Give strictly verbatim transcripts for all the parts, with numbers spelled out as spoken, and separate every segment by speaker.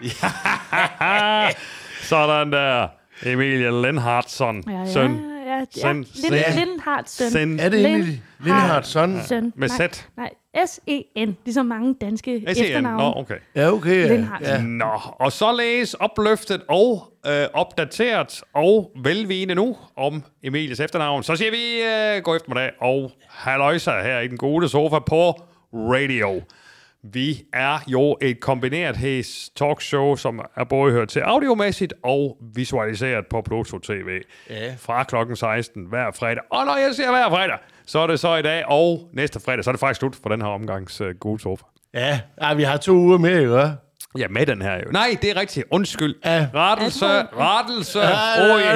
Speaker 1: Sådan der. Emilie Lindhardt-søn.
Speaker 2: Ja, ja,
Speaker 1: Søn.
Speaker 2: ja. ja.
Speaker 1: Søn.
Speaker 2: Lind- Lindhardt-søn.
Speaker 1: Søn.
Speaker 3: Er det egentlig Lindhardt-søn?
Speaker 2: Søn.
Speaker 1: Med
Speaker 2: Nej,
Speaker 1: Z.
Speaker 2: Nej, S E N. Ligesom mange danske
Speaker 1: S E N.
Speaker 2: efternavne.
Speaker 1: Nå, okay.
Speaker 3: Ja, okay. Ja.
Speaker 2: Lindhardt.
Speaker 3: Ja.
Speaker 1: Nå, og således opløftet og øh, opdateret og velvigende nu om Emilies efternavn. Så siger vi øh, god eftermiddag og halløjsa her i den gode sofa på radio. Vi er jo et kombineret hæs talkshow, som er både hørt til audiomæssigt og visualiseret på Pluto T V.
Speaker 3: Ja.
Speaker 1: Fra klokken seksten hver fredag. Og når jeg siger hver fredag, så er det så i dag og næste fredag, så er det faktisk slut for den her omgangs uh, gode sofa.
Speaker 3: Ja, ja, vi har to uger mere, ikke?
Speaker 1: Ja, med den her jo. Nej, det er rigtigt. Undskyld.
Speaker 3: Ja.
Speaker 1: Rettelse, rettelse.
Speaker 3: Ja,
Speaker 1: Åh,
Speaker 3: ja,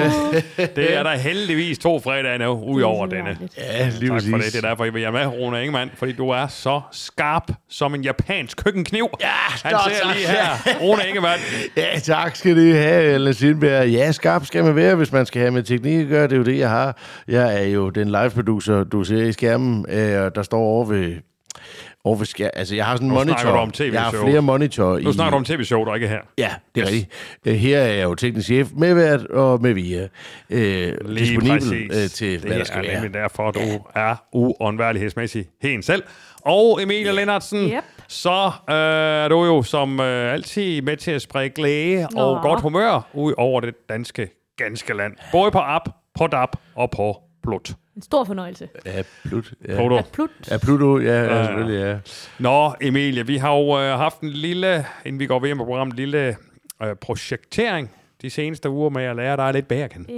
Speaker 1: ja, det er der heldigvis to fredage nu, ud over denne.
Speaker 3: Ja, lige
Speaker 1: Tak
Speaker 3: præcis.
Speaker 1: for det. Det er derfor, jeg vil med, Rune Ingemann, fordi du er så skarp som en japansk køkkenkniv.
Speaker 3: Ja,
Speaker 1: Han
Speaker 3: nå,
Speaker 1: ser
Speaker 3: tak.
Speaker 1: lige her. Rune Ingemann.
Speaker 3: Ja, tak skal det have, Ellen Sindberg. Ja, skarp skal man være, hvis man skal have med teknik at gøre. Det er jo det, jeg har. Jeg er jo den live-producer, du ser i skærmen, øh, der står over ved... Over ved skær... Altså, jeg har sådan en
Speaker 1: Nu
Speaker 3: monitor.
Speaker 1: snakker du om T V-show.
Speaker 3: Jeg har flere monitorer.
Speaker 1: Nu
Speaker 3: i...
Speaker 1: snakker du om tv-show, der ikke er her.
Speaker 3: Ja, det er yes. rigtigt. Øh, Her er jeg jo teknisk chef med hvert og med via. Øh, disponibel øh, til, hvad der skal
Speaker 1: det er
Speaker 3: være.
Speaker 1: nemlig derfor, du er uundværlighedsmæssig hen selv. Og Emilie Lindhardtsen,
Speaker 2: Yep.
Speaker 1: så øh, er du jo som øh, altid med til at sprede glæde
Speaker 2: Nå.
Speaker 1: og godt humør ud over det danske ganske land. Både på app, på D A B og på Plut.
Speaker 2: En stor fornøjelse.
Speaker 3: Ja, Plut. Ja.
Speaker 1: Pluto.
Speaker 2: At Plut.
Speaker 3: Ja, Pluto, ja, ja,
Speaker 1: ja.
Speaker 3: selvfølgelig, ja.
Speaker 1: Nå, Emilie, vi har jo øh, haft en lille, inden vi går ved med programmet, en lille øh, projektering de seneste uger med at lære dig lidt bedre kendt.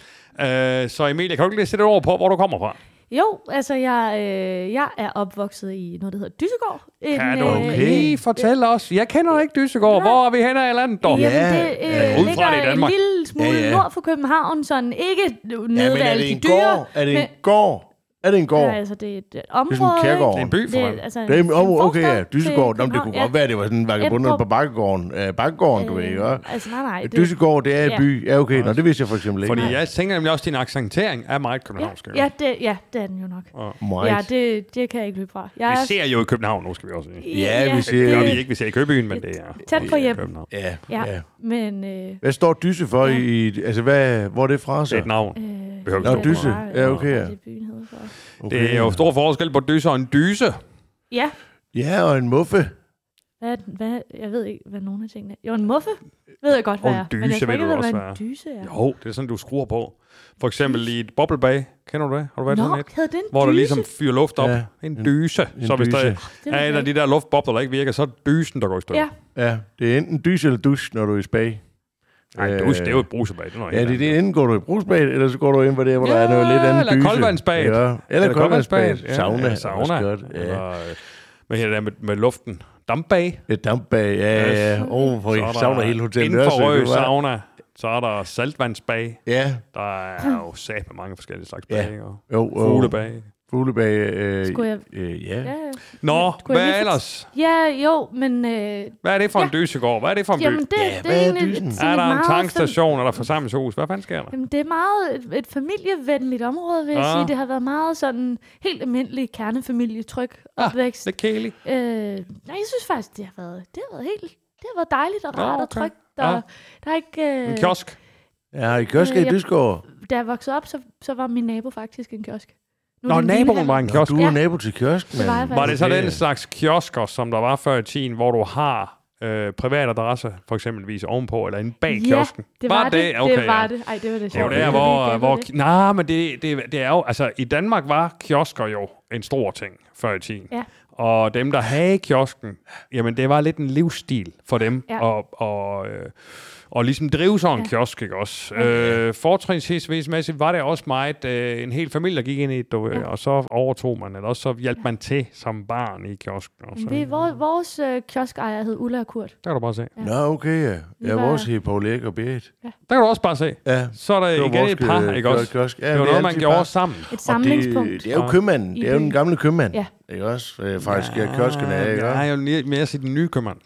Speaker 2: Ja.
Speaker 1: Øh, så Emilie, kan du ikke lige sætte et ord på, hvor du kommer fra?
Speaker 2: Jo, altså jeg, øh, jeg er opvokset i noget, der hedder Dyssegård. En,
Speaker 1: Kan du
Speaker 2: øh,
Speaker 1: lige fortælle os? Jeg kender ikke Dyssegård. Hvor er vi henne i landet, dog?
Speaker 2: Jamen,
Speaker 3: Ja,
Speaker 2: det øh,
Speaker 3: ja.
Speaker 1: Ud fra
Speaker 2: ligger
Speaker 1: det i Danmark.
Speaker 2: en lille smule
Speaker 3: Ja, ja.
Speaker 2: nord for København, sådan ikke nede
Speaker 3: Ja, men
Speaker 2: ved
Speaker 3: er
Speaker 2: alle
Speaker 3: det
Speaker 2: de
Speaker 3: en
Speaker 2: dyre.
Speaker 3: gård? Er det en
Speaker 2: men-
Speaker 3: gård? Er det en gård?
Speaker 2: Ja, altså, det er et, et område.
Speaker 3: sådan en kærgård.
Speaker 1: Det er en by for
Speaker 2: det,
Speaker 1: mig.
Speaker 2: altså,
Speaker 3: Det er,
Speaker 2: en
Speaker 3: oh, okay,
Speaker 2: forstad
Speaker 3: ja. Dyssegård.
Speaker 2: til
Speaker 3: Nå, men det kunne
Speaker 2: København.
Speaker 3: godt være, det var sådan en vagabunderne
Speaker 2: Ebdrup.
Speaker 3: på Bakkegården. Øh, Bakkegården, du ved, ikke?
Speaker 2: Øh, altså, nej, nej. det-
Speaker 3: Dyssegård, det er en
Speaker 2: ja.
Speaker 3: by. Ja, okay. Nå, det vidste jeg for eksempel ikke.
Speaker 1: Fordi jeg tænker nemlig også, at din accentering er meget
Speaker 2: Ja,
Speaker 1: københavnsk.
Speaker 2: ja, det, ja, det er den jo nok.
Speaker 3: Meget.
Speaker 2: Ja, det, det kan jeg ikke løbe fra. Jeg
Speaker 1: Vi
Speaker 2: er
Speaker 1: ser jo i København nu, skal vi også sige.
Speaker 3: Ja, vi ser-
Speaker 1: Det gør
Speaker 3: Øh,
Speaker 1: vi ikke, vi ser i Købyen, men det er
Speaker 2: Tæt på
Speaker 1: i
Speaker 2: hjem.
Speaker 1: København.
Speaker 3: Ja,
Speaker 2: Ja,
Speaker 3: ja.
Speaker 2: men... Øh,
Speaker 3: Hvad står Dysse for
Speaker 2: Ja.
Speaker 3: i... Altså, hvad, hvor er det fra
Speaker 1: Det
Speaker 3: så?
Speaker 1: er et navn.
Speaker 2: øh,
Speaker 1: Behøver
Speaker 3: Nå,
Speaker 1: ikke stå
Speaker 3: Dysse.
Speaker 2: bare,
Speaker 3: Ja, okay, ja.
Speaker 2: Det byen hedder for.
Speaker 3: Okay.
Speaker 1: Det er jo stor forskel på dyse og en dyse.
Speaker 2: Ja,
Speaker 3: Ja, og en muffe.
Speaker 2: hvad, er den- hvad, jeg ved ikke, hvad nogen af tingene er. Jo, en muffe ved jeg godt, hvad
Speaker 1: Og en
Speaker 2: er. Men
Speaker 1: dyse
Speaker 2: jeg kan
Speaker 1: ved
Speaker 2: ikke
Speaker 1: du
Speaker 2: vide,
Speaker 1: også,
Speaker 2: hvad
Speaker 1: hvad
Speaker 2: en dyse er.
Speaker 1: Jo, det er sådan, du skruer på. For eksempel i et boblebag. Kender du det? Har du været
Speaker 2: Nå,
Speaker 1: sådan et?
Speaker 2: hed det en
Speaker 1: Hvor der
Speaker 2: dyse?
Speaker 1: ligesom fyrer luft op.
Speaker 3: Ja,
Speaker 1: En
Speaker 3: en-
Speaker 1: dyse.
Speaker 3: en
Speaker 1: Så hvis der
Speaker 3: dyse.
Speaker 2: Det
Speaker 1: er
Speaker 2: ved
Speaker 1: en
Speaker 2: jeg
Speaker 1: af de der luftbobler, der ikke virker, så er det dysen, der går i stykker.
Speaker 2: Ja,
Speaker 3: Ja, det er enten dys eller dus, når du er i spag.
Speaker 1: Nej,
Speaker 3: Øh,
Speaker 1: dus, det er jo et brusebag. Det er noget
Speaker 3: Ja,
Speaker 1: helt
Speaker 3: det er det.
Speaker 1: andet.
Speaker 3: Enten går du i brugsbad, eller så går du ind på det, hvor
Speaker 1: Ja,
Speaker 3: der er noget lidt andet
Speaker 1: eller
Speaker 3: dyse.
Speaker 1: koldvandsbad.
Speaker 3: Ja, eller,
Speaker 1: Eller
Speaker 3: koldvandsbad.
Speaker 1: koldvandsbad. Ja,
Speaker 3: Sauna.
Speaker 1: eller
Speaker 3: Sauna.
Speaker 1: sauna.
Speaker 3: Godt. Ja.
Speaker 1: Eller, øh, hvad hedder det med, med luften? Dampbag.
Speaker 3: Et dampbag, ja, ja, ja. Åh, for I
Speaker 1: Så er der
Speaker 3: savner hele hotellet.
Speaker 1: Inden for Rød
Speaker 3: Nørresø, hva'?
Speaker 1: sauna, så er der saltvandsbag.
Speaker 3: Ja,
Speaker 1: Der er jo sat med mange forskellige slags
Speaker 3: Ja.
Speaker 1: bag. Og
Speaker 3: jo. jo.
Speaker 1: fuglebag.
Speaker 3: Fuglebag, øh,
Speaker 2: Skulle jeg-
Speaker 3: øh, ja.
Speaker 2: ja.
Speaker 1: Nå,
Speaker 2: Skulle jeg
Speaker 1: hvad
Speaker 2: lige fort-
Speaker 1: ellers?
Speaker 2: Ja, jo, men... Øh,
Speaker 1: Hvad er det for en
Speaker 2: Ja.
Speaker 1: dysegård? Hvad er det for en by?
Speaker 2: jamen, det,
Speaker 3: Ja,
Speaker 2: det
Speaker 3: hvad
Speaker 2: er
Speaker 3: er
Speaker 2: egentlig
Speaker 3: dysen?
Speaker 2: sådan
Speaker 1: Er
Speaker 2: et
Speaker 1: der en
Speaker 2: meget
Speaker 1: tankstation eller forsamlingshus? Hvad fanden sker der?
Speaker 2: Jamen, det er meget et, et familievenligt område, vil jeg
Speaker 1: Ah.
Speaker 2: sige. Det har været meget sådan helt almindelig kernefamilietryk opvækst.
Speaker 1: Det er kæligt.
Speaker 2: Øh, nej, jeg synes faktisk, det har været, det har været helt, det har været dejligt og
Speaker 1: Nå,
Speaker 2: rart og
Speaker 1: okay.
Speaker 2: trygt. Der,
Speaker 1: Ah.
Speaker 2: der er ikke, øh,
Speaker 1: En kiosk.
Speaker 3: Ja, i kiosk
Speaker 2: Øh,
Speaker 3: i
Speaker 2: jeg-
Speaker 3: Dyskår.
Speaker 2: Da jeg voksede op, så, så var min nabo faktisk en kiosk. Nu er
Speaker 1: Nå,
Speaker 2: det en
Speaker 1: naboen
Speaker 2: vinhandel.
Speaker 1: var en
Speaker 3: Nå,
Speaker 1: kiosk.
Speaker 3: du er
Speaker 2: Ja.
Speaker 3: nabo til kiosken,
Speaker 2: Det var jeg
Speaker 3: mand.
Speaker 2: faktisk.
Speaker 1: Var det så
Speaker 3: Okay.
Speaker 1: den slags kiosker, som der var før i tiden, hvor du har øh, privat adresse, for eksempelvis ovenpå, eller inde bag
Speaker 2: Ja,
Speaker 1: kiosken?
Speaker 2: det var, det.
Speaker 1: Okay,
Speaker 2: det var
Speaker 1: ja.
Speaker 2: det. Ej, det var det
Speaker 1: Det er jo
Speaker 2: sjovt.
Speaker 1: der,
Speaker 2: Jeg
Speaker 1: hvor...
Speaker 2: ved ikke,
Speaker 1: hvor
Speaker 2: det.
Speaker 1: nej, men det, det, det er jo... Altså, i Danmark var kiosker jo en stor ting før i tiden.
Speaker 2: Ja.
Speaker 1: Og dem, der havde kiosken, jamen, det var lidt en livsstil for dem.
Speaker 2: Ja.
Speaker 1: Og, og, øh, og ligesom drive sådan en
Speaker 2: Ja.
Speaker 1: kiosk, ikke også?
Speaker 2: Ja.
Speaker 1: Øh, fortrinsmæssigt var det også meget øh, en hel familie, der gik ind i det, du,
Speaker 2: Ja.
Speaker 1: og så overtog man, eller også så hjalp man til som barn i kiosken. Og så,
Speaker 2: Men det, vores vores øh, kioskejer hed Ulla og Kurt.
Speaker 1: der kan du bare se.
Speaker 2: Ja.
Speaker 3: Nå, okay, ja.
Speaker 2: Vi
Speaker 3: Ja,
Speaker 2: var-
Speaker 3: vores hed Paul Erik og Berit.
Speaker 1: Der kan du også bare se.
Speaker 3: Ja,
Speaker 1: Så er der
Speaker 3: det var
Speaker 1: igen
Speaker 3: vores,
Speaker 1: et par,
Speaker 3: øh,
Speaker 1: ikke også?
Speaker 3: kiosk. Ja,
Speaker 1: Det var
Speaker 3: det er
Speaker 1: noget, man
Speaker 3: altid
Speaker 1: gjorde
Speaker 3: par.
Speaker 1: sammen.
Speaker 2: Et
Speaker 3: Og
Speaker 2: samlingspunkt.
Speaker 3: Det, det er jo
Speaker 1: Ja.
Speaker 3: købmanden.
Speaker 2: I
Speaker 3: Det er jo den
Speaker 2: byen.
Speaker 3: gamle købmand.
Speaker 2: Ja.
Speaker 3: Ikke også? Øh, faktisk, ja, kiosken er, ikke
Speaker 1: Ja,
Speaker 3: også?
Speaker 1: jeg vil lige mere sige den nye købmand.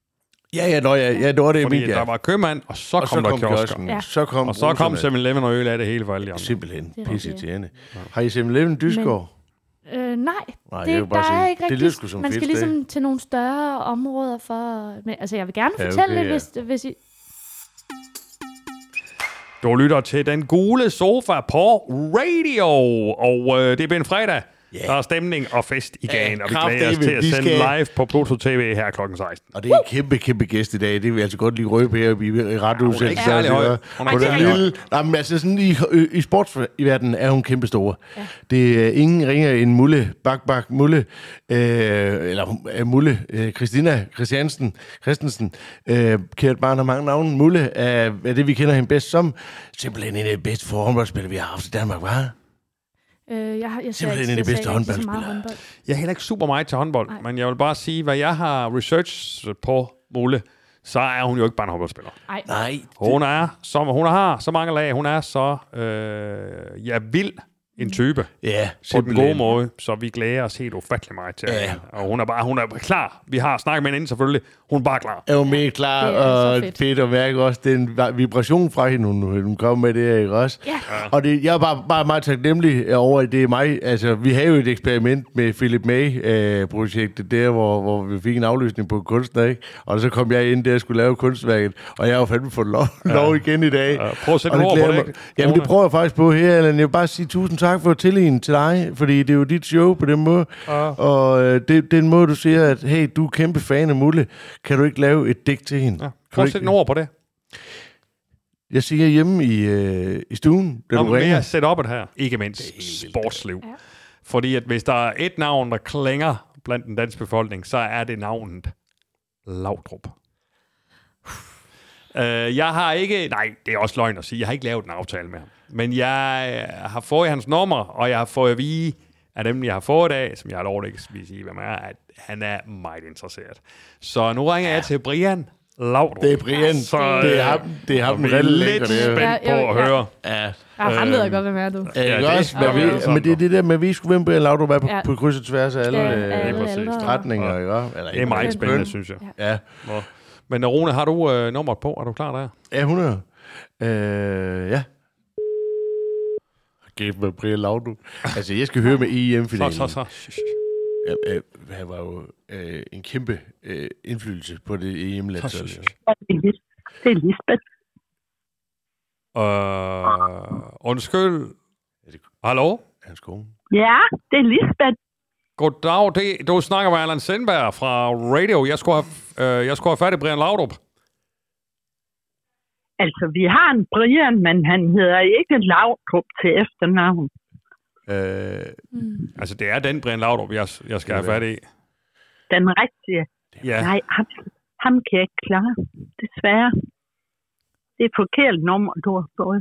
Speaker 3: Ja, ja, nå, ja, ja, det var det,
Speaker 1: Fordi
Speaker 3: Emil, ja.
Speaker 1: der var købmand, og så
Speaker 3: Og
Speaker 1: kom der kiosker.
Speaker 3: kiosken.
Speaker 2: Ja.
Speaker 3: Så kom
Speaker 1: Og så kom
Speaker 3: bruserne.
Speaker 1: seven eleven og øl af det hele for alle de andre.
Speaker 3: Simpelthen
Speaker 2: Det er
Speaker 3: pisse
Speaker 2: rigtigt.
Speaker 3: irriterende. Har I seven eleven Dyskår?
Speaker 2: Øh, nej,
Speaker 3: Nej,
Speaker 2: det,
Speaker 3: jeg vil bare
Speaker 2: der
Speaker 3: sige,
Speaker 2: er ikke
Speaker 3: det
Speaker 2: rigtig...
Speaker 3: lyder sgu som
Speaker 2: man
Speaker 3: fedt
Speaker 2: skal ligesom
Speaker 3: sted.
Speaker 2: til nogle større områder for... Men, altså, jeg vil gerne
Speaker 3: Ja,
Speaker 2: fortælle
Speaker 3: okay,
Speaker 2: lidt,
Speaker 3: ja.
Speaker 2: hvis, hvis I...
Speaker 1: Du lytter til Den Gule Sofa på radio, og øh, det er en fredag. Yeah. Der er stemning og fest i gagen,
Speaker 3: Ja,
Speaker 1: og vi glæder os
Speaker 3: kraftedeme,
Speaker 1: til at
Speaker 3: vi
Speaker 1: sende
Speaker 3: skal-
Speaker 1: live på Pluto T V her klokken seksten.
Speaker 3: Og det er en kæmpe, kæmpe gæst i dag. Det vil jeg altså godt lige røbe her i, i radioudsendelsen.
Speaker 1: ikke særlig høj. Hun er
Speaker 3: Hun
Speaker 1: ikke
Speaker 3: er
Speaker 1: særlig
Speaker 3: lille. Nej, men altså sådan i, i sportsverdenen er hun kæmpe stor. Ja. Det er ingen ringer end Mulle, Bak Bak Mulle, øh, eller uh, Mulle, øh, Christina Christiansen, Christensen, øh, kært barn har mange navne. Mulle er, er det, vi kender hende bedst som. Simpelthen en af de bedste håndboldspillere, vi har haft i Danmark, hva'?
Speaker 2: Øh, jeg, har- jeg ser
Speaker 3: Simpelthen
Speaker 2: ikke,
Speaker 3: en af de
Speaker 2: jeg ser
Speaker 3: bedste
Speaker 2: ikke så meget
Speaker 3: håndboldspillere.
Speaker 2: håndbold.
Speaker 1: Jeg er heller ikke super meget til håndbold,
Speaker 2: Nej.
Speaker 1: men jeg vil bare sige, hvad jeg har research på Mulle, så er hun jo ikke bare en håndboldspiller.
Speaker 2: Ej,
Speaker 3: Nej.
Speaker 1: Hun er, som hun har så mange lag, hun er så øh, ja, vild en type.
Speaker 3: Ja,
Speaker 1: På den
Speaker 3: simpelthen.
Speaker 1: gode måde, så vi glæder os helt ufattelig meget til.
Speaker 3: Ja.
Speaker 1: Og hun er bare, hun er klar. Vi har snakket med hende inden selvfølgelig. Hun er bare klar.
Speaker 3: Er hun mega klar,
Speaker 2: Det er så
Speaker 3: og
Speaker 2: fedt.
Speaker 3: fedt at mærke også den va- vibration fra hende, hun, hun kom med det her, ikke også?
Speaker 2: Ja.
Speaker 3: Og det, jeg er bare, bare meget taknemmelig over, at det er mig. Altså, vi havde jo et eksperiment med Philip May-projektet der, hvor, hvor vi fik en afløsning på kunstner, ikke? Og så kom jeg ind der og skulle lave kunstværket, og jeg har jo fandme fået lov, ja. lov igen i dag.
Speaker 1: Ja, prøv at sætte
Speaker 3: Og
Speaker 1: ord på
Speaker 3: glæder
Speaker 1: det,
Speaker 3: mig-
Speaker 1: ikke?
Speaker 3: Jamen, det
Speaker 1: Rune?
Speaker 3: prøver jeg faktisk på her, Allan. Jeg vil bare sige tusind tak for tilliden til dig, fordi det er jo dit show på den måde.
Speaker 1: Ja.
Speaker 3: Og øh, det, det er den måde, du siger, at hey, du er kæmpe fan af Mulle. Kan du ikke lave et digt til hende?
Speaker 1: Ja.
Speaker 3: Kan
Speaker 1: Prøv
Speaker 3: du
Speaker 1: at sætte
Speaker 3: ikke-
Speaker 1: en ord på det.
Speaker 3: Jeg siger hjemme i, øh, i stuen, da
Speaker 1: Nå,
Speaker 3: du
Speaker 1: men
Speaker 3: ringer.
Speaker 1: mere setup'et her. Ikke mindst sportsliv.
Speaker 2: Ja.
Speaker 1: Fordi at hvis der er et navn, der klinger blandt den danske befolkning, så er det navnet Laudrup. Uh, jeg har ikke... Nej, det er også løgn at sige. Jeg har ikke lavet en aftale med ham. Men jeg øh, har fået hans nummer, og jeg har fået at vide af dem, jeg har fået af, som jeg har lov at ikke vil sige, hvem er, at han er meget interesseret. Så nu ringer jeg til Brian Laudrup.
Speaker 3: Det er Brian.
Speaker 1: Så,
Speaker 3: det er ham, det er ham
Speaker 1: og
Speaker 3: den
Speaker 1: vi er
Speaker 3: rette
Speaker 1: lidt
Speaker 3: lækker, det er.
Speaker 1: spændt
Speaker 2: Ja,
Speaker 1: på
Speaker 2: jo,
Speaker 1: at
Speaker 2: ja.
Speaker 1: høre.
Speaker 3: Ja.
Speaker 2: Ja, ham ved jeg godt, hvem er du.
Speaker 3: Ja,
Speaker 1: Ja,
Speaker 3: ikke
Speaker 1: det-
Speaker 3: også?
Speaker 1: ja,
Speaker 3: Men,
Speaker 1: det er
Speaker 3: vi,
Speaker 1: sådan,
Speaker 3: men det er det der med, at vi skulle vinde Brian Laudrup er på,
Speaker 2: Ja.
Speaker 3: på kryds og tværs af alle,
Speaker 2: Ja,
Speaker 3: øh,
Speaker 2: alle
Speaker 1: præcis.
Speaker 2: aldre.
Speaker 3: retninger, ikke også? Eller
Speaker 1: Det er meget
Speaker 3: ikke
Speaker 1: spændende,
Speaker 3: køn.
Speaker 1: synes jeg.
Speaker 3: Ja,
Speaker 1: Nå. Men Rune, har du øh, nummeret på? Er du klar der?
Speaker 3: ja, hundrede. Øh, ja. Gæt med Brian Laudrup. Altså, jeg skal høre med E M-finalen.
Speaker 1: Så, så, så.
Speaker 3: Ja, øh, han var jo øh, en kæmpe øh, indflydelse på det E M-landshold.
Speaker 1: Så, så,
Speaker 4: Ja, det er Lis- det er Lisbeth.
Speaker 1: Øh, undskyld. Hallo?
Speaker 3: Hans kone.
Speaker 4: Ja, det er Lisbeth.
Speaker 1: Goddag, det, du snakker med Allan Sindberg fra Radio. Jeg skulle have, øh, jeg skulle have fat i Brian Laudrup.
Speaker 4: Altså, vi har en Brian, men han hedder ikke Laudrup til efternavn.
Speaker 3: Øh,
Speaker 2: Mm.
Speaker 1: Altså, det er den Brian Laudrup, jeg, jeg skal have fat i.
Speaker 4: Den rigtige.
Speaker 1: Ja.
Speaker 4: Nej, ham, ham kan jeg ikke klare. Desværre. Det er forkert nummer, du har fået.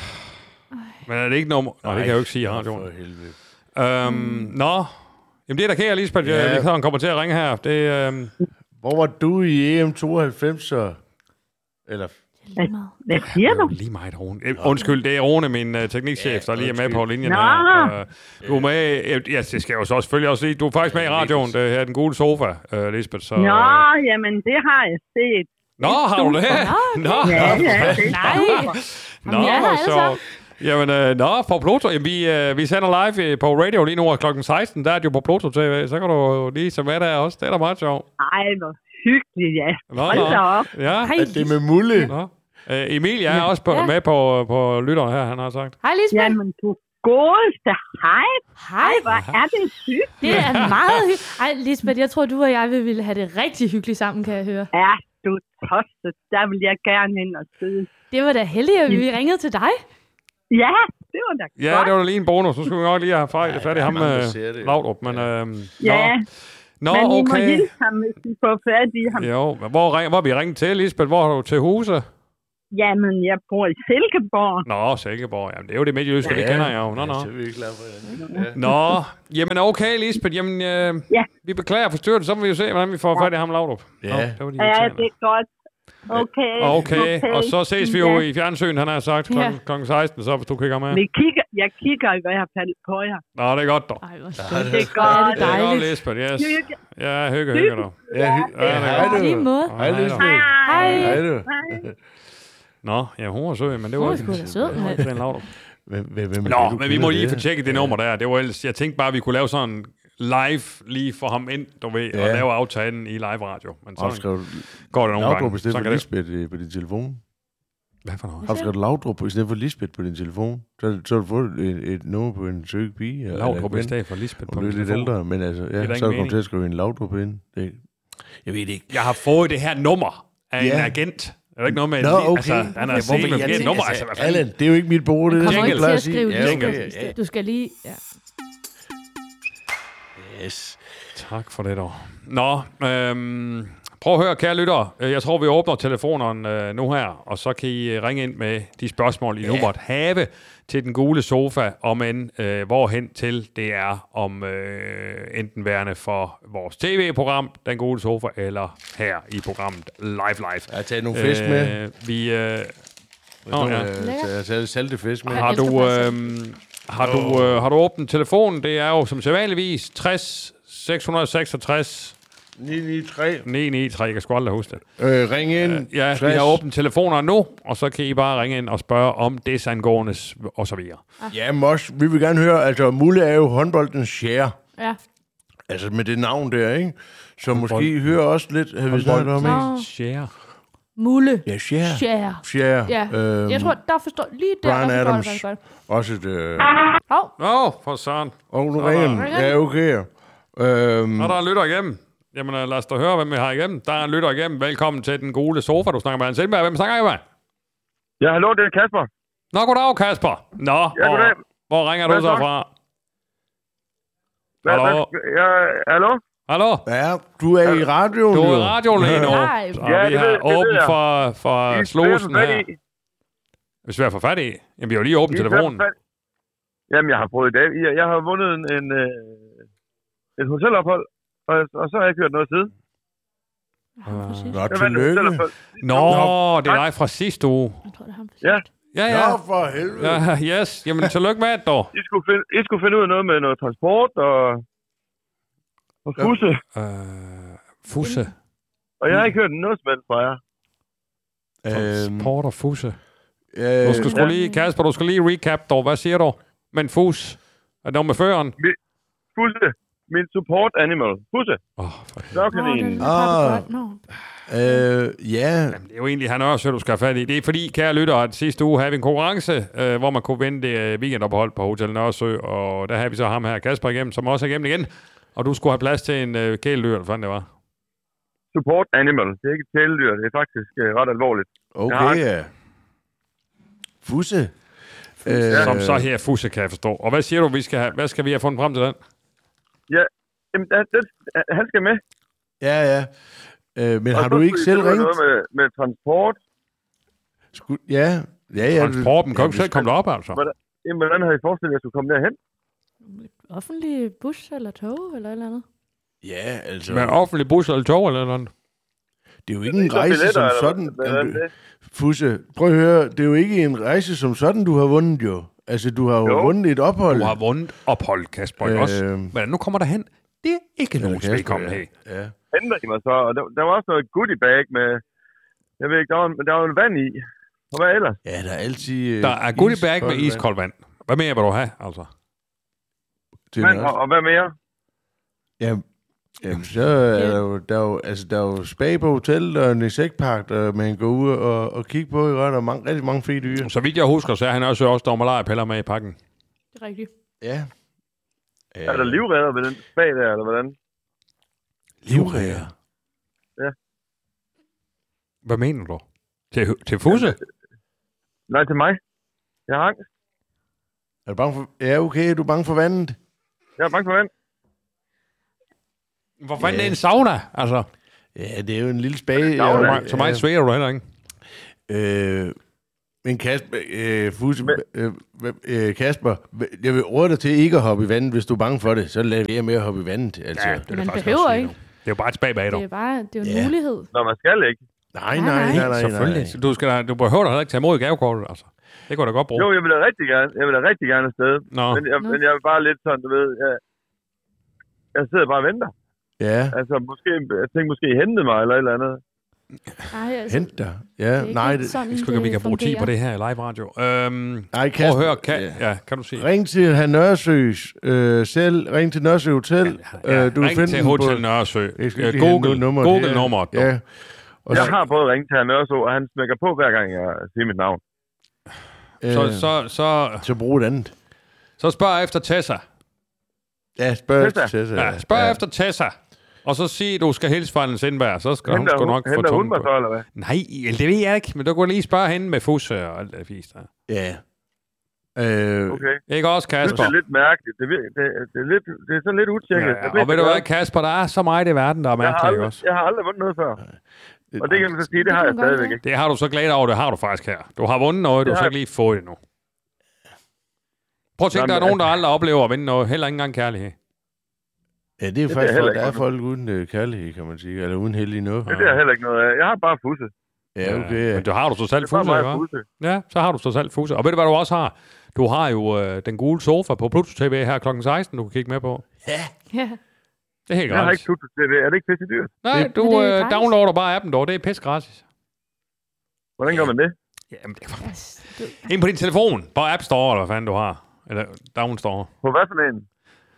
Speaker 1: Men er det ikke nummer? Nej, det kan jeg jo ikke sige i radioen.
Speaker 3: For helvede.
Speaker 1: Øhm, nå. Jamen, det er da kære, Lisbeth.
Speaker 3: Ja.
Speaker 1: Ja. Han kommer til at ringe her. Det, øhm,
Speaker 3: Hvor var du i E M tooghalvfems så? Eller...
Speaker 2: Lige meget.
Speaker 4: Hvad siger
Speaker 1: det er
Speaker 4: du?
Speaker 1: jo lige meget, Rune. Øh, Undskyld, det er Rune, min uh, teknikchef, der lige er med på linjen
Speaker 4: Nå.
Speaker 1: her. Uh, du er med... øh, Ja, det skal jeg jo så selvfølgelig også sige. Du er faktisk med i radioen. Det her er Den Gule Sofa, uh, Lisbeth. Så,
Speaker 4: Nå,
Speaker 1: øh,
Speaker 4: jamen, det har jeg set.
Speaker 1: Nå, har du det?
Speaker 2: Nå,
Speaker 1: Nå,
Speaker 4: Ja, ja, det
Speaker 2: Nej.
Speaker 1: Nå,
Speaker 2: Jamen, ja,
Speaker 1: hvor
Speaker 2: alle
Speaker 1: sjovt. Jamen, øh, nå, på Pluto. Jamen, vi, øh, vi sender live øh, på radio lige nu klokken seksten. Der er det jo på Pluto T V. Så kan du lige se med der også. Det er da meget sjovt.
Speaker 4: Ej, hvor hyggeligt, ja.
Speaker 1: Nå,
Speaker 4: Hold da
Speaker 1: nå.
Speaker 4: op.
Speaker 1: Ja.
Speaker 2: Hej,
Speaker 3: At det er med Mulle.
Speaker 1: Nå. Øh, Emilie er også på,
Speaker 2: Ja.
Speaker 1: med på, på lytteren her, han har sagt.
Speaker 2: Hej Lisbeth.
Speaker 4: Jamen, du godeste. Hej.
Speaker 2: Hej.
Speaker 4: Hvor er det hyggeligt.
Speaker 2: Det er meget hyggeligt. Ej, Lisbeth, jeg tror, du og jeg ville have det rigtig hyggeligt sammen, kan jeg høre.
Speaker 4: Ja, du tosset. Der vil jeg gerne ind og sidde.
Speaker 2: Det var da heldigt, at vi ringede til dig.
Speaker 4: Ja, det var da
Speaker 1: Ja,
Speaker 4: godt.
Speaker 1: det var da lige en bonus. Nu skulle vi nok lige have fejl, fat i ham
Speaker 3: mange, der
Speaker 1: med
Speaker 3: ser det.
Speaker 1: Laudrup. Men, øh,
Speaker 4: Ja,
Speaker 1: Nå,
Speaker 4: men
Speaker 1: nå
Speaker 4: I må
Speaker 1: okay.
Speaker 4: hilse ham, hvis I får fat i ham.
Speaker 1: Jo, men hvor, ring, hvor er vi ringet til, Lisbeth? Hvor har du til huse?
Speaker 4: Jamen, jeg bor i Silkeborg.
Speaker 1: Nå, Silkeborg. Jamen, det er jo det midtjyske, ja. Det kender jeg jo. Nå, nå.
Speaker 3: Ja, så er vi glade for det. Ja.
Speaker 1: Nå, jamen okay, Lisbeth. Jamen, øh,
Speaker 4: Ja.
Speaker 1: vi beklager forstyrrelsen, så må vi jo se, hvordan vi får fat i ham, Laudrup.
Speaker 3: Ja.
Speaker 1: Nå, det var de
Speaker 4: Ja,
Speaker 1: irriterende.
Speaker 4: det er godt. Okay.
Speaker 1: Okay, og så ses vi jo
Speaker 4: Ja.
Speaker 1: i fjernsyn, han har sagt, klokken
Speaker 2: Ja.
Speaker 1: klokken seksten, så hvis du kigger med.
Speaker 4: Vi kigger, jeg kigger i hvert fald på jer.
Speaker 1: Nå, det er godt dog.
Speaker 2: Ej, hvor
Speaker 3: Ja,
Speaker 2: skønt.
Speaker 4: Det er
Speaker 2: Hvor er
Speaker 4: godt.
Speaker 2: det
Speaker 1: Det er godt,
Speaker 2: dejligt.
Speaker 1: Lisbeth, yes.
Speaker 4: Hygge.
Speaker 1: Ja, hygge, hygge dog.
Speaker 3: Ja, hy-
Speaker 1: Ja, det er
Speaker 3: hej
Speaker 1: godt.
Speaker 2: På
Speaker 3: du.
Speaker 2: lige måde.
Speaker 3: Hej,
Speaker 1: Hej,
Speaker 3: Lisbeth.
Speaker 2: Hej.
Speaker 3: Hej du.
Speaker 4: Hej.
Speaker 1: Nå, ja, hun var sød, men det
Speaker 2: Hun
Speaker 1: var
Speaker 2: er sgu da sød,
Speaker 1: det var
Speaker 2: mand.
Speaker 1: ikke den Laudrup.
Speaker 3: Hvem, hvem, hvem
Speaker 1: Nå,
Speaker 3: det,
Speaker 1: men vi må lige
Speaker 3: det?
Speaker 1: få tjekket det
Speaker 3: Ja.
Speaker 1: nummer der. Det var ellers, jeg tænkte bare, at vi kunne lave sådan live lige for ham ind, du ved, ja. og lave aftalen i live radio. Men sådan
Speaker 3: Skal du
Speaker 1: går det nogle
Speaker 3: Laudrup
Speaker 1: gange.
Speaker 3: i stedet
Speaker 1: Sådan
Speaker 3: for
Speaker 1: kan det.
Speaker 3: Lisbeth øh, på din telefon?
Speaker 1: Hvad for noget?
Speaker 3: Har du skrevet Laudrup i stedet for Lisbeth på din telefon? Så, så har du fået et, et nummer på en søg pige. eller-
Speaker 1: Laudrup
Speaker 3: eller
Speaker 1: i
Speaker 3: en
Speaker 1: stedet for Lisbeth
Speaker 3: ven.
Speaker 1: på
Speaker 3: Om du er
Speaker 1: min
Speaker 3: lidt
Speaker 1: telefon.
Speaker 3: ældre, men altså,
Speaker 1: der
Speaker 3: ja,
Speaker 1: ingen
Speaker 3: så er du
Speaker 1: mening.
Speaker 3: kommet til at skrive en Laudrup ind. Det, jeg ved det ikke.
Speaker 1: Jeg har fået det her nummer af
Speaker 3: Ja.
Speaker 1: en agent. Er der ikke noget med...
Speaker 3: Nå, okay.
Speaker 1: Altså, han har
Speaker 3: Ja,
Speaker 1: set
Speaker 3: hvorfor
Speaker 1: med
Speaker 3: jeg
Speaker 1: et
Speaker 3: tænker,
Speaker 1: nummer.
Speaker 3: altså,
Speaker 1: Altså, hvad fanden?
Speaker 3: Allan, det er jo ikke mit bord, det
Speaker 2: Du
Speaker 3: er
Speaker 2: kommer
Speaker 3: det,
Speaker 2: ikke
Speaker 3: jeg
Speaker 2: til
Speaker 3: plejer
Speaker 2: at
Speaker 3: at sige.
Speaker 2: skrive
Speaker 3: Ja,
Speaker 2: Lisbeth.
Speaker 3: okay, ja.
Speaker 2: Du skal lige... Ja.
Speaker 3: Yes.
Speaker 1: Tak for det dog. Nå, øhm, prøv at høre, kære lyttere. Jeg tror, vi åbner telefonen øh, nu her, og så kan I ringe ind med de spørgsmål, I ja. nu måtte have til den gule sofa, om end øh, hvorhen til det er om øh, enten værende for vores tv-program, den gule sofa, eller her i programmet Live Live.
Speaker 3: Jeg har taget nogle fisk med.
Speaker 1: Øh, vi... Øh,
Speaker 3: Nå,
Speaker 1: Nå, ja.
Speaker 3: ja. Jeg har taget salte fisk med.
Speaker 2: Ja.
Speaker 1: har,
Speaker 2: elsker
Speaker 1: du,
Speaker 2: faktisk.
Speaker 1: øh, har, du, øh, har du åbnet telefonen? Det er jo som sædvanligvis tres seks hundrede seksogtres
Speaker 3: ni ni tre.
Speaker 1: ni ni tre. Jeg kan sgu aldrig huske det.
Speaker 3: Øh, ring ind.
Speaker 1: Ja, vi
Speaker 3: tres.
Speaker 1: har åbnet telefoner nu, og så kan I bare ringe ind og spørge om desangående og så videre.
Speaker 3: Ja, Mosh, vi vil gerne høre, altså Mulle er jo håndboldens share.
Speaker 2: Ja.
Speaker 3: Altså med det navn der, ikke? Så måske høre også lidt, havde vi snakket om, ikke?
Speaker 2: Nå.
Speaker 1: Share.
Speaker 2: Mulle.
Speaker 3: Ja, share.
Speaker 2: Share.
Speaker 3: Share.
Speaker 2: Ja.
Speaker 3: Øhm,
Speaker 2: Jeg tror, der forstår lige der.
Speaker 3: Bryan
Speaker 2: der forstår
Speaker 3: Adams.
Speaker 2: jeg faktisk godt.
Speaker 3: Også et... Øh...
Speaker 2: Hov.
Speaker 1: Nå, for søren.
Speaker 3: Åh, oh, nu ringer den.
Speaker 2: Ringer den?
Speaker 3: Ja, okay. Øhm,
Speaker 1: Nå, der er en lytter igennem. Jamen, øh, lad os da høre, hvem vi har igennem. Der er en lytter igennem. Velkommen til den gule sofa. Du snakker med Hans Sindberg. Hvem snakker jeg med?
Speaker 5: Ja, hallo, det er Kasper.
Speaker 1: Nå, goddag, Kasper. Nå,
Speaker 5: Ja, goddag.
Speaker 1: hvor, hvor ringer
Speaker 5: Hvad
Speaker 1: du så
Speaker 5: så?
Speaker 1: fra?
Speaker 5: Hvad,
Speaker 1: Hallo?
Speaker 5: hvad, ja, hallo?
Speaker 1: Hallo?
Speaker 3: ja, du er i radioen,
Speaker 1: Du er
Speaker 3: jo.
Speaker 1: i radioen lige nu.
Speaker 2: Live.
Speaker 1: Og
Speaker 5: Ja,
Speaker 1: vi
Speaker 5: det
Speaker 1: har
Speaker 5: ved- det ved
Speaker 1: åbent
Speaker 5: jeg.
Speaker 1: for, for
Speaker 5: I er
Speaker 1: slusen
Speaker 5: svært
Speaker 1: her.
Speaker 5: fat i.
Speaker 1: Hvis vi har fået fat i. Jamen, vi har jo lige åbnet
Speaker 5: I er
Speaker 1: telefonen.
Speaker 5: svært fat i. Jamen, jeg har prøvet i dag. Jeg, jeg har vundet en, en, øh, et hotelophold, og, og så har jeg ikke hørt noget siden.
Speaker 2: Ja, præcis.
Speaker 3: Nå,
Speaker 5: Jeg vandt et
Speaker 3: tillykke.
Speaker 5: hotelophold.
Speaker 1: Nå,
Speaker 5: Nå,
Speaker 1: det er
Speaker 5: tak.
Speaker 1: dig fra sidste uge.
Speaker 2: Jeg tror, det er ham.
Speaker 5: Ja.
Speaker 1: Ja, ja.
Speaker 3: Nå, for helvede.
Speaker 1: Ja, yes. Jamen, tillykke med det, dog.
Speaker 5: I skulle, finde, I skulle finde ud af noget med noget transport og, og fusse.
Speaker 1: Øh, fusse.
Speaker 5: Og jeg har ikke hørt noget som helst fra jer.
Speaker 3: Øhm,
Speaker 1: Transport og fusse.
Speaker 3: øh,
Speaker 1: Du skal sgu lige, Kasper, du skal lige recap, dog. Hvad siger du? Men fus. Er det noget med føreren?
Speaker 5: Fusse. Min support animal. Fusse.
Speaker 1: Åh, oh, for helvede.
Speaker 2: Nå,
Speaker 5: Dogkaninen.
Speaker 2: den har
Speaker 3: Ah.
Speaker 2: du godt. Nå.
Speaker 3: øh, ja,
Speaker 1: Jamen, det er jo egentlig, han også, du skal have fat i. Det er fordi, kære lytter, at sidste uge havde vi en konkurrence, øh, hvor man kunne vinde det øh, weekendophold på Hotel Nørresø, og der havde vi så ham her, Kasper, igennem, som også er igennem igen. Og du skulle have plads til en øh, kæledyr, eller hvad fanden det var.
Speaker 5: Support animal. Det er ikke et kæledyr. Det er faktisk øh, ret alvorligt.
Speaker 3: okay, ja. Fusse. Øh,
Speaker 1: Som så her fusse, kan jeg forstå. Og hvad siger du, vi skal have, hvad skal vi have fundet frem til den?
Speaker 5: Jamen, den, den, han skal med.
Speaker 3: Ja, ja. Øh, men
Speaker 5: Og
Speaker 3: har
Speaker 5: så
Speaker 3: du ikke
Speaker 5: skulle I
Speaker 3: selv
Speaker 5: finde ud af
Speaker 3: ringet?
Speaker 5: noget med, med transport?
Speaker 3: Sku- ja, ja, ja.
Speaker 1: Transporten kan jo ikke
Speaker 3: ja,
Speaker 1: selv komme derop, altså.
Speaker 5: Hvordan, jamen, hvordan havde I forestillet, at jeg skulle komme derhen?
Speaker 2: Offentlig bus eller tog eller et eller andet.
Speaker 3: Ja, altså.
Speaker 1: Med offentlig bus eller tog eller noget.
Speaker 3: Det er jo ikke en
Speaker 5: Så
Speaker 3: rejse
Speaker 5: billetter,
Speaker 3: som
Speaker 5: eller
Speaker 3: sådan.
Speaker 5: hvad- hvad er det?
Speaker 3: Fusse, prøv at høre. Det er jo ikke en rejse som sådan, du har vundet jo. Altså, du har jo,
Speaker 5: Jo.
Speaker 3: vundet et ophold.
Speaker 1: Du har vundet ophold, Kasper, øh, også.
Speaker 3: Øh,
Speaker 1: Men nu kommer der hen. Det er ikke nogen
Speaker 3: Kasper,
Speaker 1: velkommen
Speaker 3: ja.
Speaker 1: her.
Speaker 3: Ja.
Speaker 5: Henter I mig så? Og der, der var også noget goodie bag med... Jeg ved ikke, der var, der var en vand i. Og hvad ellers?
Speaker 3: Ja, der er altid... øh,
Speaker 1: Der er goodie bag med
Speaker 3: iskoldt vand.
Speaker 1: iskoldt vand. Hvad mere vil du have, altså?
Speaker 3: Det er
Speaker 5: Vand,
Speaker 3: nok-
Speaker 5: og, og hvad mere?
Speaker 3: Ja, jamen, så er der jo, der er jo, altså, der er jo spa på hotellet og en insektpark, der man kan gå ud og, og kigge på i rødt, og mange, rigtig mange fede dyr.
Speaker 1: Så vidt jeg husker, så er han også også der malariapiller med i pakken.
Speaker 2: Det er rigtigt.
Speaker 3: Ja.
Speaker 5: Er der livredder ved den bag der, eller hvordan?
Speaker 3: livræger?
Speaker 1: Hvad mener du? Til, til fusse?
Speaker 5: Nej, til mig. Jeg har angst.
Speaker 3: Er du bange for... Ja, okay, er du bange for vandet?
Speaker 5: Jeg er bange for vand.
Speaker 1: Hvor fanden
Speaker 3: Ja.
Speaker 1: er en sauna, altså?
Speaker 3: Ja, det er jo en lille spa.
Speaker 5: Sauna.
Speaker 1: Så,
Speaker 3: Ja,
Speaker 1: meget, så meget sværer du heller ikke.
Speaker 3: Øh, men Kasper, øh, Fusse, øh, øh, Kasper, jeg vil råde dig til ikke at hoppe i vandet, hvis du er bange for det. Så lad være med at hoppe i vandet. Altså.
Speaker 1: Ja,
Speaker 3: Ja.
Speaker 1: det er
Speaker 2: Man
Speaker 1: det faktisk
Speaker 2: behøver
Speaker 1: også sige
Speaker 2: ikke.
Speaker 1: nu. Det er jo bare et spag bag,
Speaker 2: Det
Speaker 1: dog.
Speaker 2: er bare det er jo en
Speaker 3: Ja.
Speaker 2: mulighed.
Speaker 5: Når man skal ikke.
Speaker 3: Nej,
Speaker 2: Nej,
Speaker 3: nej,
Speaker 2: nej.
Speaker 3: nej, nej.
Speaker 1: Selvfølgelig.
Speaker 3: nej.
Speaker 1: Du, skal da, du behøver da heller ikke tage imod gavekortet, altså. Det kunne da godt bruge.
Speaker 5: Jo, jeg vil da rigtig gerne. Jeg vil da rigtig gerne afsted.
Speaker 1: Nå,
Speaker 5: Men jeg,
Speaker 2: Nå.
Speaker 5: men jeg er bare lidt sådan, du ved... Jeg, jeg sidder bare og venter.
Speaker 3: Ja,
Speaker 5: Altså, måske... Jeg tænkte måske, I hentede mig eller et eller andet.
Speaker 2: Nej, altså,
Speaker 3: Hent dig. Ja,
Speaker 2: det er ikke
Speaker 3: nej.
Speaker 2: helt
Speaker 3: Det,
Speaker 2: sådan,
Speaker 1: Jeg skulle ikke, vi kan bruge tid
Speaker 2: fungerer.
Speaker 1: på det her i live radio. Øhm,
Speaker 3: nej,
Speaker 1: prøv
Speaker 3: Kasper,
Speaker 1: at høre, kan,
Speaker 3: ja.
Speaker 1: ja, kan du sige?
Speaker 3: Ring til Han Nørresøs øh, selv. Ring til Nørresø Hotel.
Speaker 1: Ja,
Speaker 3: øh, du vil
Speaker 1: ring
Speaker 3: finde
Speaker 1: til
Speaker 3: den
Speaker 1: Hotel
Speaker 3: på-
Speaker 1: Nørresø.
Speaker 3: Jeg skal
Speaker 1: Ja,
Speaker 3: lige have
Speaker 1: Google,
Speaker 3: nummer
Speaker 1: Google
Speaker 3: her.
Speaker 1: nummeret.
Speaker 3: Ja. Og
Speaker 5: Jeg
Speaker 3: så,
Speaker 5: har prøvet at ringe til han også, og han smækker på hver gang, jeg siger mit navn.
Speaker 3: øh,
Speaker 1: Så, så, så,
Speaker 3: så brug et andet.
Speaker 1: så spørg efter Tessa.
Speaker 3: Ja, spørg
Speaker 5: Tessa.
Speaker 3: efter Tessa.
Speaker 1: Ja, spørg ja. efter Tessa. Og så sig, at du skal hilse fra Anne Sindberg. Så skal hun
Speaker 5: Henter
Speaker 1: sgu
Speaker 5: hun,
Speaker 1: nok få
Speaker 5: henter hun
Speaker 1: tungen
Speaker 5: mig
Speaker 1: på.
Speaker 5: så, eller hvad?
Speaker 1: Nej, det ved jeg ikke. Men du kunne lige spørge hende med fusse og alt det fisk der.
Speaker 3: Ja. Øh,
Speaker 5: Okay.
Speaker 1: Ikke også,
Speaker 5: Jeg synes,
Speaker 1: Kasper?
Speaker 5: det er lidt mærkeligt. Det, vir- det, det, er, lidt, det er sådan lidt utjekket.
Speaker 1: Ja, ja. Og ved du hvad, Kasper, der er så meget i verden, der er
Speaker 5: jeg har,
Speaker 1: mærkeligt, ikke
Speaker 5: aldrig,
Speaker 1: også?
Speaker 5: jeg har aldrig vundet noget før. Og det kan man så sige, det
Speaker 2: Det
Speaker 5: har
Speaker 2: kan
Speaker 5: jeg
Speaker 2: man godt
Speaker 5: stadigvæk
Speaker 2: være.
Speaker 5: ikke.
Speaker 1: Det har du så glædet over, det har du faktisk her. Du har vundet noget, du
Speaker 5: Det
Speaker 1: har
Speaker 5: har
Speaker 1: så ikke lige fået det nu. Prøv at tænke, der er
Speaker 5: Jamen,
Speaker 1: nogen, der aldrig oplever at vinde noget. Heller ikke engang kærlighed.
Speaker 3: ja, det er jo
Speaker 5: Det
Speaker 3: faktisk
Speaker 5: er heller
Speaker 3: folk,
Speaker 5: ikke
Speaker 3: der er
Speaker 5: noget.
Speaker 3: folk uden øh, kærlighed, kan man sige. Eller uden heldig noget.
Speaker 5: Det er heller ikke noget af. Jeg har bare fusset.
Speaker 3: Ja, okay. Ja.
Speaker 1: Men du har du så selv
Speaker 5: Det er bare
Speaker 1: fusse,
Speaker 5: meget
Speaker 1: ikke? hva'?
Speaker 5: fusset.
Speaker 1: Ja, så har du så selv fusse. Og ved du, hvad du også har? Du har jo øh, den gule sofa på Pluto T V her klokken seksten, du kan kigge med på.
Speaker 2: Ja.
Speaker 1: Det er helt
Speaker 5: Jeg har
Speaker 1: gratis.
Speaker 5: ikke tuttet til det. Er det ikke pisse dyrt?
Speaker 1: Nej,
Speaker 3: Det-
Speaker 1: du
Speaker 2: Men det er
Speaker 1: øh,
Speaker 2: gratis.
Speaker 1: downloader bare appen dog. Det er pisse gratis.
Speaker 5: Hvordan gør man det?
Speaker 1: Jamen, det er
Speaker 2: Yes, du,
Speaker 1: ind på din telefon. På App Store, eller hvad fanden du har. Eller Down Store.
Speaker 5: På hvad for en?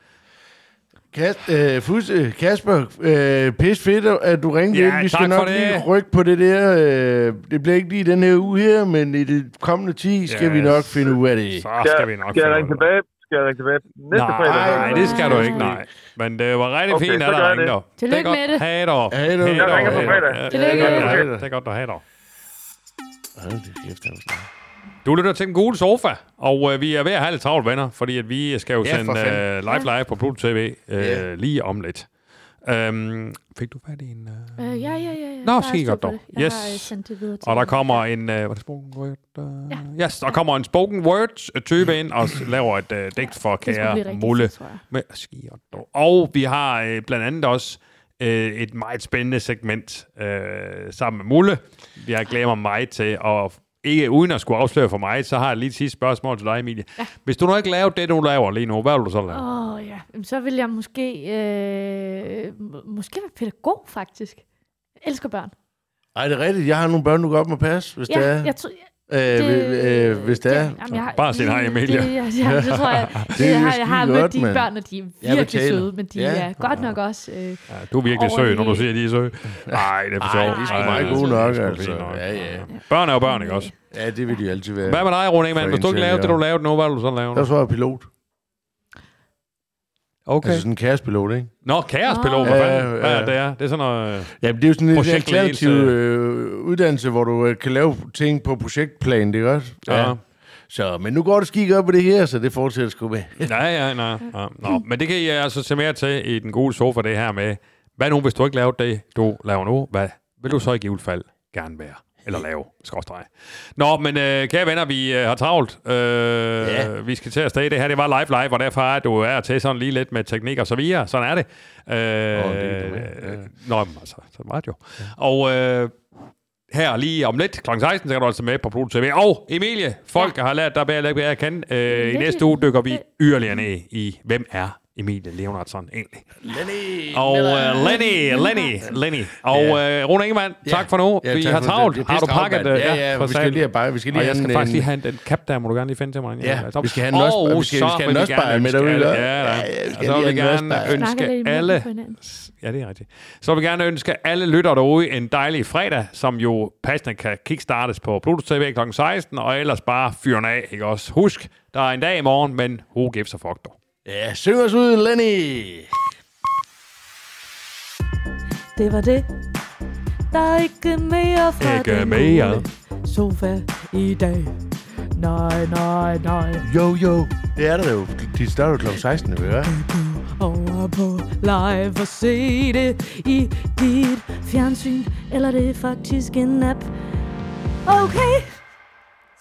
Speaker 3: Kas, øh, Fusse, Kasper, øh, pis fedt, at du ringede
Speaker 1: Ja,
Speaker 3: ind. Vi
Speaker 1: tak
Speaker 3: skal
Speaker 1: for
Speaker 3: nok
Speaker 1: det.
Speaker 3: lige rykke på det der. Øh, det bliver ikke lige den her uge her, men i det kommende ti skal
Speaker 1: Yes.
Speaker 3: vi nok finde ud af det.
Speaker 1: Så
Speaker 5: Skal,
Speaker 1: skal vi nok
Speaker 5: skal jeg
Speaker 1: finde
Speaker 5: ringe
Speaker 1: ud af det.
Speaker 5: tilbage? Skal jeg ringe tilbage næste
Speaker 1: Nej,
Speaker 5: fredag?
Speaker 1: nej, det skal du ikke, nej. Men det var rigtig
Speaker 5: Okay,
Speaker 1: fint,
Speaker 5: så
Speaker 1: at
Speaker 5: gør
Speaker 1: der
Speaker 5: jeg
Speaker 1: ringte.
Speaker 5: det.
Speaker 2: Tillykke
Speaker 1: Det er godt.
Speaker 2: med det.
Speaker 1: Hej dog.
Speaker 3: Hej dog.
Speaker 1: Hej
Speaker 5: Jeg
Speaker 1: dog.
Speaker 5: ringer på
Speaker 1: Hej
Speaker 5: fredag.
Speaker 1: dog.
Speaker 2: Tillykke.
Speaker 1: Ja, ja, ja.
Speaker 3: Hej.
Speaker 1: Det er godt, du hej dog.
Speaker 3: Hold da kæft, han var snart.
Speaker 1: Du lytter til den gule sofa, og øh, vi er ved at have lidt travlt, venner, fordi at vi skal jo
Speaker 3: Ja,
Speaker 1: sende
Speaker 3: for fanden.
Speaker 1: øh, live live på Pluto T V øh,
Speaker 3: Ja.
Speaker 1: lige om lidt. Øhm, fik du fat i en... Øh...
Speaker 2: øh, ja, ja, ja. ja.
Speaker 1: Nå,
Speaker 2: Jeg har
Speaker 1: skide
Speaker 2: styr
Speaker 1: godt
Speaker 2: på
Speaker 1: dog.
Speaker 2: det. Jeg
Speaker 1: Yes.
Speaker 2: har øh, sendt det videre til
Speaker 1: Og der
Speaker 2: jer.
Speaker 1: kommer en... Øh, hvad er det, spoken word? Uh,
Speaker 2: Ja.
Speaker 1: Yes, der kommer en spoken word-type ind og s- laver et øh, digt for
Speaker 2: Det skulle
Speaker 1: kære
Speaker 2: blive rigtig
Speaker 1: Mulle.
Speaker 2: fedt, tror jeg.
Speaker 1: Med skide godt dog. Og vi har øh, blandt andet også øh, et meget spændende segment øh, sammen med Mulle. Jeg glæder mig meget til, og ikke uden at skulle afsløre for mig, så har jeg lige et sidste spørgsmål til dig, Emilie. Ja. Hvis du nu ikke laver det, du laver lige nu, hvad vil du så lave?
Speaker 2: Åh, oh, ja. Jamen, så vil jeg måske... Øh, må- måske være pædagog, faktisk. Jeg elsker børn.
Speaker 3: Ej, det er rigtigt. Jeg har nogle børn, du godt må passe, hvis det
Speaker 2: Ja,
Speaker 3: er.
Speaker 2: jeg tror...
Speaker 3: Øh,
Speaker 2: Det,
Speaker 3: øh, hvis det er.
Speaker 2: Jamen, jeg har,
Speaker 1: Bare sig hej, Emilie.
Speaker 2: Det, ja, ja, det tror jeg. Det,
Speaker 3: Det er
Speaker 2: jeg, har, jeg har
Speaker 3: skide
Speaker 2: mødt
Speaker 3: godt,
Speaker 2: de
Speaker 3: mand.
Speaker 2: børn, og de er
Speaker 3: Jeg
Speaker 2: virkelig
Speaker 3: betaler.
Speaker 2: søde, men de
Speaker 3: Ja.
Speaker 2: er godt nok også... Øh,
Speaker 1: Ja, du er virkelig
Speaker 2: Over
Speaker 1: sød,
Speaker 2: det
Speaker 1: når du
Speaker 2: hele.
Speaker 1: siger, at de er søde. Nej, det er for
Speaker 3: Ej,
Speaker 1: sjovt.
Speaker 3: de er sgu
Speaker 1: Ej,
Speaker 3: meget
Speaker 1: det er
Speaker 3: gode
Speaker 1: sgu
Speaker 3: nok,
Speaker 1: fint
Speaker 3: altså.
Speaker 1: nok.
Speaker 3: Ja, ja.
Speaker 1: Børn er jo børn, ikke også?
Speaker 3: Ja, det vil de altid være.
Speaker 1: Hvad med dig, Rune Ingemann? Hvis du ikke lavede det, du lavede nu, hvad vil du så lave?
Speaker 3: Der så er jeg pilot.
Speaker 1: Okay.
Speaker 3: Altså sådan en kærespilot, ikke?
Speaker 1: Nå, kærespilot, hvad
Speaker 3: Ja,
Speaker 1: fanden? Hvad
Speaker 3: ja.
Speaker 1: er det? Er? Det er sådan noget...
Speaker 3: Ja, det er jo sådan en
Speaker 1: Projektledelse.
Speaker 3: alternativ øh, uddannelse, hvor du øh, kan lave ting på projektplan, det er godt?
Speaker 1: Ja.
Speaker 3: Så, men nu går det skik op på det her, så det fortsætter sgu med.
Speaker 1: Ja, ja, nej. Ja. Nå, men det kan I altså se mere til i den gode sofa, det her med, hvad nu, hvis du ikke laver det, du laver nu, hvad vil du så i givet fald gerne være? Eller lave, skråstreg. Nå, men øh, kære venner, vi øh, har travlt. Øh, ja. Vi skal til at stå. Det her, det var live live, og derfor er du er til sådan lige lidt med teknik og så videre. Sådan er det. Øh,
Speaker 3: Nå, det er du med. Ja.
Speaker 1: Nå, men altså, så var det jo. Og øh, her lige om lidt, klokken seksten, så kan du altså med på Pluto T V. Og Emilie, folk ja. har lært dig bedre at lægge, hvad jeg kan. Øh, I næste uge dykker vi yderligere ned i, hvem er Emilie Leonardsson egentlig.
Speaker 3: Lenny!
Speaker 1: Og uh, Lenny, Lenny, Lenny. Og uh, Rune Ingemann, tak for nu.
Speaker 3: Ja,
Speaker 1: vi
Speaker 3: tak
Speaker 1: har
Speaker 3: for
Speaker 1: travlt.
Speaker 3: det. Det er
Speaker 1: Har du
Speaker 3: pisse travlt,
Speaker 1: pakket?
Speaker 3: mand.
Speaker 1: uh,
Speaker 3: Ja, ja,
Speaker 1: for
Speaker 3: vi skal
Speaker 1: sagen?
Speaker 3: lige have bare, vi skal lige
Speaker 1: Og jeg
Speaker 3: have
Speaker 1: skal
Speaker 3: en-
Speaker 1: faktisk lige
Speaker 3: en-
Speaker 1: have en, den cap der, må du gerne lige finde til mig.
Speaker 3: Ja,
Speaker 1: så-
Speaker 3: vi skal have en
Speaker 1: Og
Speaker 3: nødsbar- vi skal- vi
Speaker 1: så
Speaker 3: skal have
Speaker 1: vil
Speaker 3: en
Speaker 1: vi gerne
Speaker 3: nødsbar med
Speaker 1: ønske
Speaker 3: derude,
Speaker 1: alle-
Speaker 3: hva'?
Speaker 1: Ja,
Speaker 3: Ja,
Speaker 1: ja.
Speaker 3: ja, vi
Speaker 1: Og
Speaker 3: skal
Speaker 1: så vil
Speaker 3: lige
Speaker 1: vi
Speaker 3: have en
Speaker 1: gerne
Speaker 3: nødsbar.
Speaker 2: snakker lidt i
Speaker 1: ønske
Speaker 2: munden
Speaker 1: alle...
Speaker 2: på hinanden.
Speaker 1: Ja, det er rigtigt. Så vil vi gerne ønske alle lytter derude en dejlig fredag, som jo passende kan kickstartes på Pluto T V klokken seksten, og ellers bare fyren af, ikke også? Husk, der er en dag i morgen, men who gives a fuck, dog.
Speaker 3: Ja, syng os ud, Lenny!
Speaker 2: Det var det. Der er ikke mere fra
Speaker 1: Ikke
Speaker 2: den
Speaker 1: mere.
Speaker 2: gule sofa i dag. Nej, nej, nej.
Speaker 3: Jo, jo. Det er der jo. De starter jo klokken seksten, vil jeg.
Speaker 2: Over på live og se det i dit fjernsyn. Eller det er faktisk en app. Okay.